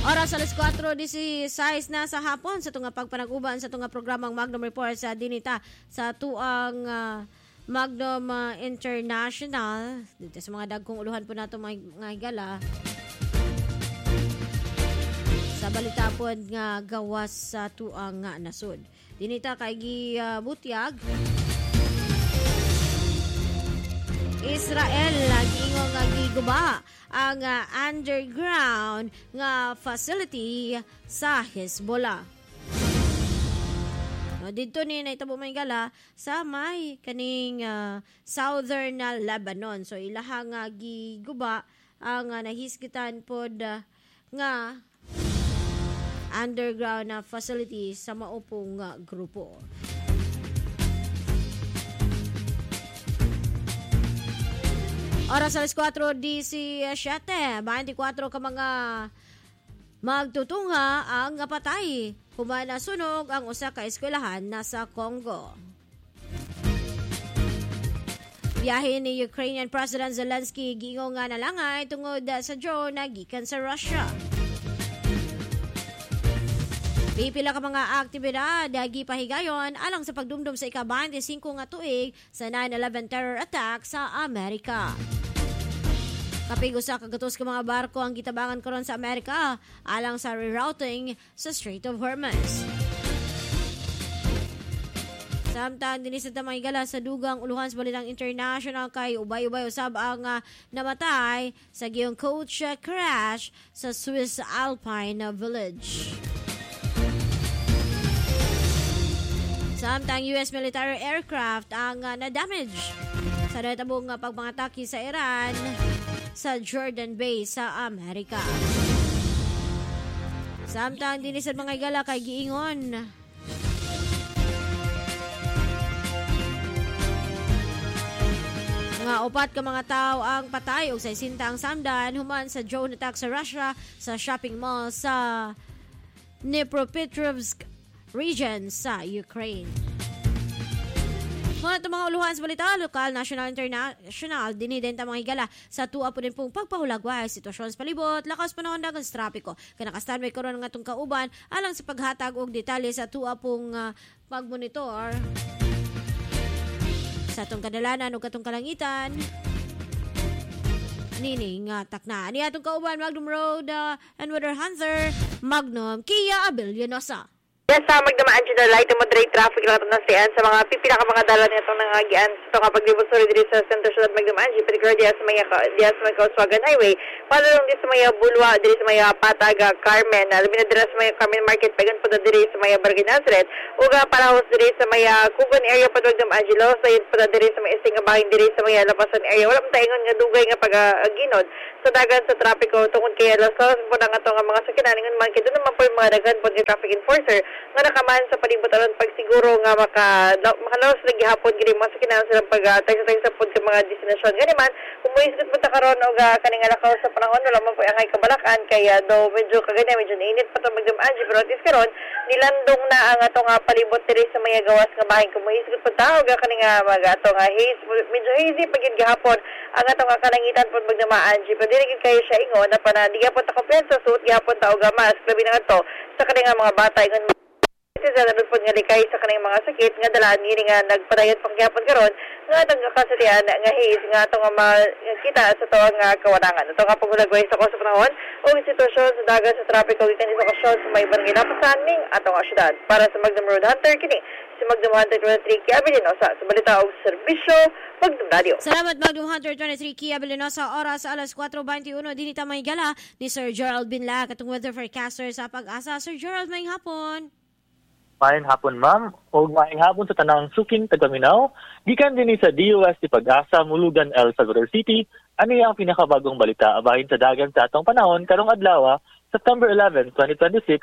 Oras alas 4:16 na sa hapon sa tunga pagpanag-uban sa tunga programang Magnum Report sa dinita sa tuang Magnum International dito sa mga dagkong uluhan po nato mga higala sa balita po nga gawas sa tuang nasod. Dinita kay butyag Israel giingong nga giguba ang underground nga facility sa Hezbollah. No, dito ni naitabo may gala sa may kaning southern Lebanon. So ilahang giguba ang nahisgitan pod nga underground facility sa maupong grupo. Oras alas 4:17, 24 ka mga magtutunga ang patay. Humana sunog ang usa ka eskwelahan nasa Congo. Biyahe ni Ukrainian President Zelensky giingon nga nalangay tungod sa drone na gikan sa Russia. Pipila ka mga aktibidad gipahigayon alang sa pagdumdum sa ika-25 nga tuig sa 9/11 terror attack sa Amerika. Kapig usa ka gatos ka mga barko ang gitabangan karon sa Amerika alang sa rerouting sa Strait of Hormuz. Samtang dinhi sa tamay gala sa dugang uluhan sa balitang international kay ubay-ubay usab ang namatay sa giyong coach crash sa Swiss Alpine Village. Samtang US military aircraft ang na-damage sa natabong pagpangatake sa Iran sa Jordan Bay sa Amerika. Samtang din sa mga igala kay giingon nga upat ka mga tao ang patay og 60 ang samdan human sa drone attack sa Russia sa shopping mall sa Dnipropetrovsk region sa Ukraine. Mga mga uluhan sa balita, lokal, national, international, dinidenta mga higala sa tuwa po din pong pagpahulagway, sitwasyon sa palibot, lakas panahon dagan sa trapiko. Kanakastanway karon nga itong kauban, alang sa paghatag og detalye sa tuwa pong pagmonitor sa itong kadalanan o katong kalangitan. Nining takna. Ni atong kauban, Magnum Road and Weather Hunter, Magnum Kia Abilionosa. Yes, sa magdamaan dyan na light and moderate traffic na ito nasiyan sa mga pipila ka mga dala nito ng agian sa mga paglibot-suri dito sa Center Ciudad magdamaan dyan, particular diya sa may Kauswagan Highway, palalong dito sa may Bulwa, dito sa may Pataga, Carmen, labi na dito sa may Carmen Market, pagan po na dito sa may Barangay Nazareth, uga palahos dito sa may Kugon area pa magdamaan dyan, so yun po na dito sa may Istingabahin dito sa may Lapasan area, wala mataingon nga dugay nga pag-ginod sa dagan sa trapiko tungkol kaya lasas po na nga ito nga mga sakinan, ingon man, kaya doon naman po yung mga dagan po yung traffic enforcer nga nakaman sa palibutan pagsiguro nga makalawas lagi hapon gini mga sakinan silang pag-tagsa-tagsa sa pod ka mga destinasyon. Gani man, kumuisgot po ta karon og kaning alakaw sa panahon wala man po angay kabalakan kaya do medyo kaganya medyo nainit pa to magdamaan pero at least karon nilandong na ang atong palibot diri sa mga gawas nga bahin kumuisgot po ta og kaning mag atong haze medyo hazy pagid gihapon ang atong kalangitan po magdamaan pero dili gid kayo siya ingon na panandi gyapon ta kumpiyansa suot gyapon ta og mask labi na ato sa kaning mga bata ingon sa nalupod nga likay sa kanang mga sakit nga dalaan ngini nga nagpadayon pagyapon karon nga atong kasalian nga his nga atong makita sa tuwang kawanangan ato nga paghulagway sa sa panahon o sitwasyon sa dagat sa trapiko gikan sa okasyon sa may barangay Lapasan ning atong syudad para sa Magnum Road Hunter kini si Magnum Hunter 23 Kia Abilionosa sa balita og serbisyo Magnum Radio. Salamat Magnum Hunter 23 Kia Abilionosa. Oras alas 4:21 dinita may gala ni Sir Gerald Binla katong weather forecaster sa Pag-asa. Sir Gerald, may hapon. Maayong hapon, ma'am. O maayong hapon sa tanang suking Tagaminaw. Gikan din sa DOS di Pag-asa, Mulugan, El Salvador City. Ano ang pinakabagong balita abahin sa dagan sa atong panahon karong adlaw, September 11, 2026,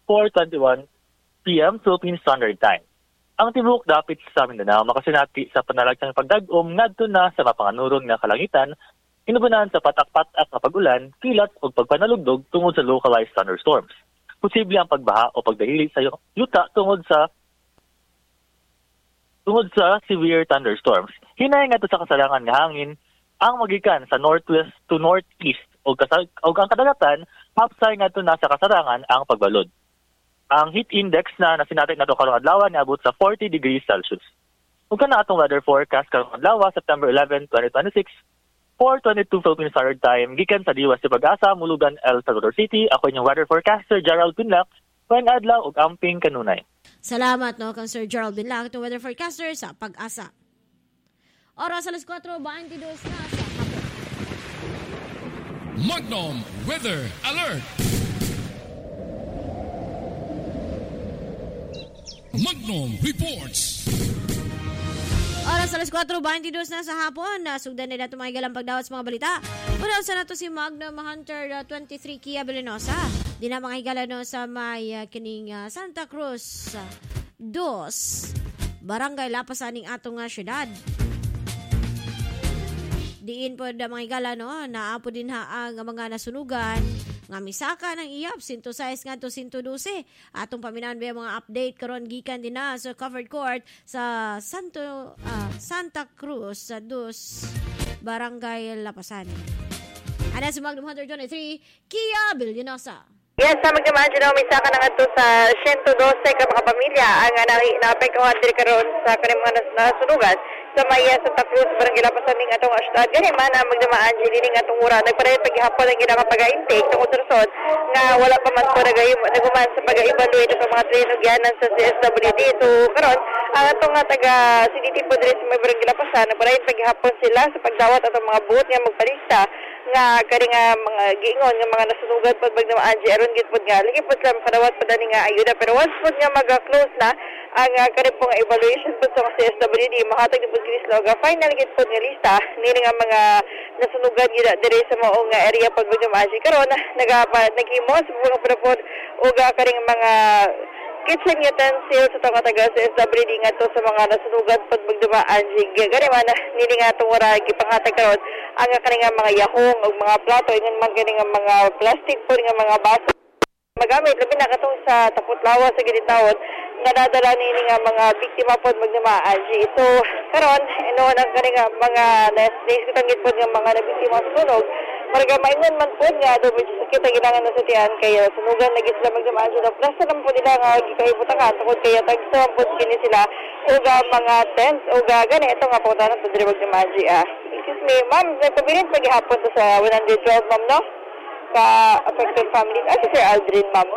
4:21 p.m. Philippine Standard Time. Ang tibuok dapit sa Mindanao makasinati sa panalagsang pagdag-om ngadto na sa mapanganuron nga kalangitan, inubunan sa patak-patak nga pag-ulan, kilat o pagpanalugdog tungod sa localized thunderstorms. Posible ang pagbaha o pagdahili sa yuta tungod sa severe thunderstorms. Hinay nga to sa kasalangan nga hangin ang magikan sa northwest to northeast ug ang kadagatan hapsay ngadto na sa kasarangan ang pagbalod. Ang heat index na nasinati nato karong adlaw niabot sa 40 degrees Celsius. Ug kana atong weather forecast karong adlaw September 11, 2026. 4:22 Philippine Standard Time gikan sa Diwas sa Pag-asa, Mulugan, El Salvador City. Ako inyong weather forecaster Gerald Pinlac. Kuan adlaw ug amping kanunay. Salamat no kang Sir Gerald Binlac, itong weather forecaster sa Pag-asa. Oras alas 4:22 na sa hapon. Magnum Weather Alert! Magnum Reports! Oras alas 4:22 na sa hapon. Nasugdan na nato mga galang pagdawat sa mga balita. Una sa nato si Magnum Hunter 23 Kia Vilinosa. Di na mga higala no sa may kining Santa Cruz 2 Barangay Lapasaning atong syudad. Diin po da mga higala no naapo din ha ang mga nasunugan nga misaka ng iyap 106 ngadto 112 atong paminawan ba mga update karon gikan din na sa covered court sa Santa Cruz sa 2 Barangay Lapasan. Ana si Magnum Hunter 23 Kia Vilinosa. Yes, sa magdamaan dyan may saka na nga ito sa 112 ka mga pamilya ang naapektuhan din karon sa kanang mga nasunugan sa maya sa Cruz Barangay Lapasan ning atong syudad. Gani man ang magdamaan dyan ning atong ura nagpadayon paghihapon ang ginapag-intake tungod sa resort nga wala pa man po naguman sa pag-evaluate sa mga trinugyanan sa CSWD. So karon ang atong taga CDT po diri sa Barangay Lapasan nagpadayon paghihapon sila sa pagdawat atong mga buot nga magpalista nga kani nga mga giingon nga mga nasunugan pag magdamaan di aron gid pud nga lagi pud lang padawat pud ani nga ayuda pero once pud nga maga-close na ang kani pong evaluation pud sa CSWD mahatag pud kini sila final gid pud nga lista nini nga mga nasunugan gid diri sa maong nga area pag magdamaan karon naghimo sa mga pud og kani mga kitchen utensils sa mga taga sa SWD nga to sa mga nasunugan pag magdumaan gani man nili nga itong wala gipanghatag karon ang kaning mga yahong o mga plato ingon man ganing mga plastic po nga mga baso magamit labi na katong sa tapot lawas sa gitawon nga nadala nini nga mga biktima pod magdumaan so karon inon ang kaning mga naiskutan gid pod nga mga nabiktima sa sunog Marga maingon man po nga do medyo sakit ang ilangan na sa tiyan kaya sunugan lagi sila magdamaan sila plus naman po nila nga gikaibutangan tungkol kaya tagsa po kini sila uga mga tents uga gani ito nga po tanan sa diri magdamaan excuse me ma'am nagpabilin paghihapon to sa 112 ma'am no ka affected family si Sir Aldrin ma'am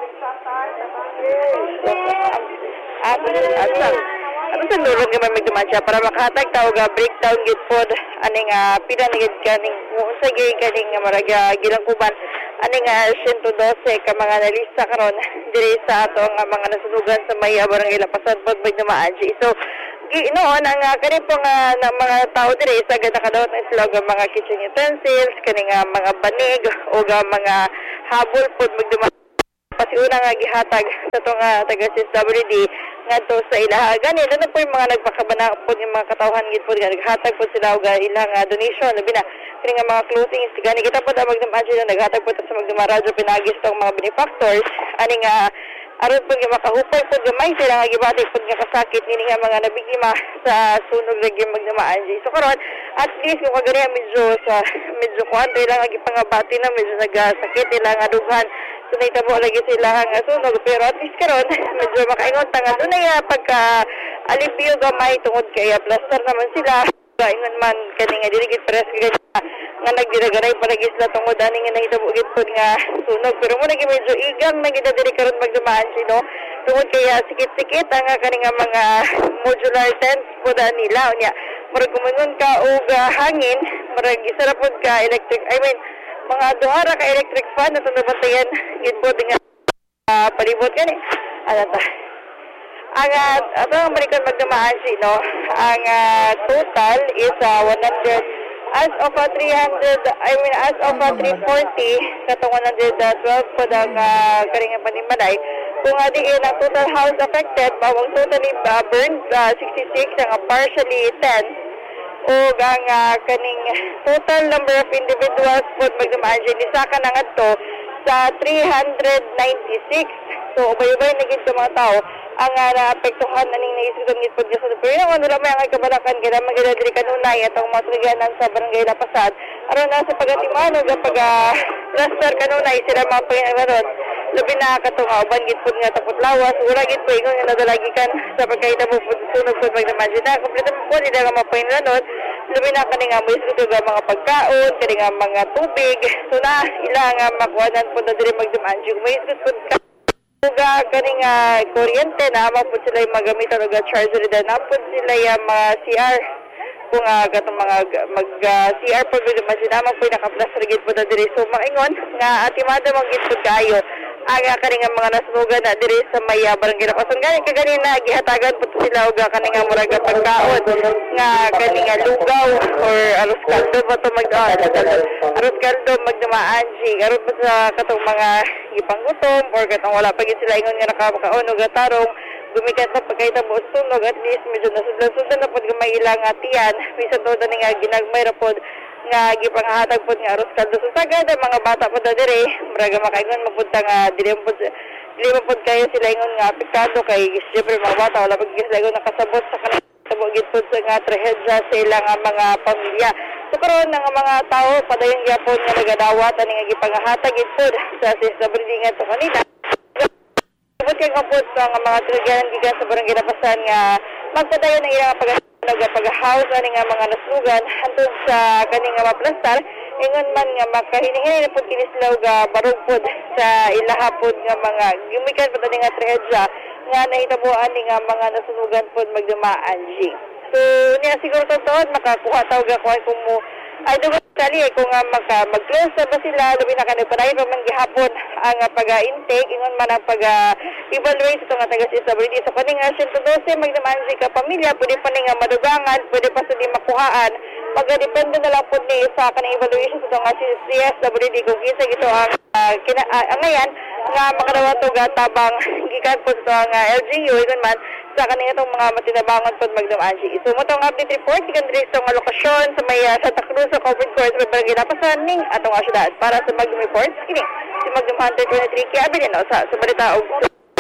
ano sa nurong nga may magduman para makahatag tawag breakdown gid pod aning pila ni gid kaning unsa gyud kaning maraga gilangkuban aning 112 ka mga nalista karon diri sa atong mga nasunugan sa may Barangay Lapasan pod magdumaan so noon ang kani po nga mga tao diri sa nakadawat na sila og mga kitchen utensils kaning mga banig o mga habol pod magdumaan pati una nga gihatag sa itong taga CSWD nga to sa ilaha. Ganun na po yung mga nagpakabana po yung mga katawhan gid po naghatag po sila og ilang donation labi na kini nga mga clothing gani kita po ta magdamage na naghatag po sa magdamaradyo pinagis tong mga benefactors ani nga aron po nga makahupay po gamay sila nga gibati po nga kasakit nini nga mga nabiktima sa sunog lagi magdamage. So karon at least kung kagani medyo kuanto ilang gipangabati na medyo nagasakit ilang dughan so naitabo lagi sila nga sunog pero at least karon medyo makaingon ta nga dunay pagka alipio gamay tungod kay plaster naman sila ingon man kani nga dili gid press gid nga nagdiragaray pa lagi sila tungod ani nga nahitabo gid pod nga sunog pero mo lagi medyo igang na gid diri karon magdumaan sino tungod kay sikit-sikit ang kani nga mga modular tents pod nila unya murag gumangon ka og hangin murag isa ra pod ka electric mga duhara ka electric fan na tunabantayan gid pod nga palibot gani ana ta ang atong balikan magdumaan no ang total is 100 as of 340 katong 112 po ang karingan panimalay kung di ang total house affected bawang totally burned 66 ang partially 10 o ang kaning total number of individuals po magdumaan ni saka na ngadto sa 396 so ubay-ubay na gid sa mga tao ang naapektuhan aning naisugdan gid sa pero ano ra may ang kabalakan kada magadadiri kanunay atong mga tuliganan sa barangay Lapasad aron na sa pagatimano kapag cluster kanunay sila mga panginarot labi na katong uban gid pud nga tapot lawas ura gid po ingon nga nadalagikan sa pagkahitabo pud sunog pud magdamage na kompleto po nila nga mga panginarot labi na kani nga mo isugdo nga mga pagkaon kani nga mga tubig so na ila nga makuhanan pud na diri magdamage may isugdo pud Uga kaning kuryente na mapud sila yung magamitan og charger din napud sila yung mga CR kung katong mga mag CR pud man sila man pud naka-plus gid pud diri so maingon nga atimada man gid pud kayo aga kaning mga nasunugan na diri sa may barangay Lapasad gani kaganina gihatagan pud sila og kaning murag pagkaon nga kaning lugaw or arroz caldo pa to arroz caldo magdamaan aron pa sa katong mga ipanggutom or katong wala pa gid sila ingon nga nakakaon og tarong gumikat sa pagkahitabo sunog at least medyo nasudlan na pod gamay ilang tiyan bisan to ni nga ginagmay ra pod nga gipanghatag pod nga arroz caldo so sagad mga bata pod diri murag makaingon mapunta nga dili pod kayo sila ingon nga apektado kay syempre mga bata wala pa gid sila ingon nakasabot sa kanang gid pod sa nga trahedya sa ilang mga pamilya so karon nga mga tao padayon gyapon nga nagadawat ani nga gipanghatag gid pod sa SWD nga to kanina Ibut kay kapot sa mga tuliganan gikan sa barangay Lapasad nga magpadayon ang ilang pag-house ani nga mga nasugan hantod sa kaning nga maplastar ingon man nga makahinihini na pud kini sila og barog pod sa ilahapon nga mga gumikan pud ani nga trahedya nga nahitabuan ni nga mga nasunugan pod magdumaan G. So niya siguro totoo makakuha tawag ako kung mo ay dugo kali kung mag-close na ba sila labi na kanay panay pa man gihapon ang pag-intake ingon man ang pag-evaluate ito nga taga-SWD so kaning 112 magdamaan ka pamilya pwede pa nga madugangan pwede pa sa di makuhaan magdepende na lang po ni sa kanang evaluation ito nga si SWD kung kinsa ito ang ngayon nga makadawa ito tabang gikan po ito ang LGU ingon man sa kanina itong mga matinabangon po magdamaan siya. So, mo itong update report, ikan diri sa mga lokasyon sa may Santa Cruz sa COVID course sa barangay Lapasad ning atong asyudad. Para sa Magdum Report, kini si Magdum Hunter 23 Kia Abilino sa balita og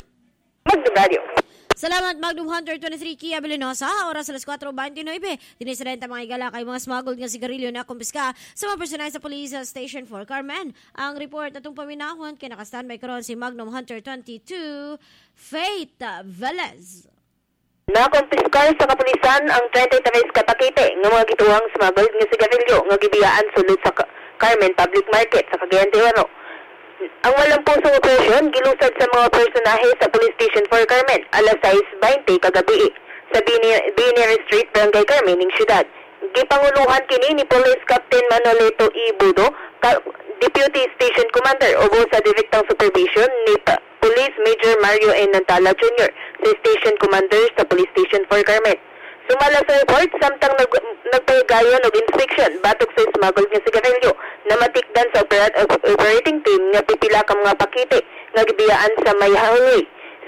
Magdum Radio. Salamat Magdum Hunter 23 Kia Abilinosa. Oras alas 4:29. Diniserenta mga igala kay mga smuggled nga sigarilyo na kumpiska sa mga personal sa Police Station 4 Carmen. Ang report natong paminahon kay naka-standby karon si Magdum Hunter 22 Faith Velez. Nakumpiskar sa kapulisan ang 33 kapakite nga mga gituwang smuggled nga sigarilyo nga gibiyaan sulod sa Carmen Public Market sa Cagayan de Oro. Ang walang pusong operasyon gilusad sa mga personahe sa Police Station 4 Carmen alas 6:20 kagabi sa Binary Street, Barangay Carmen, ning syudad. Gipanguluhan kini ni Police Captain Manoleto E. Budo, Deputy Station Commander o sa direktang supervision ni Police Major Mario N. Nantala Jr. sa Station Commander sa Police Station 4 Carmen. Sumala sa report, samtang nagpahigayon og inspection batok sa smuggled nga sigarilyo na matikdan sa operating team nga pipila ka mga pakite nga gibiyaan sa may highway.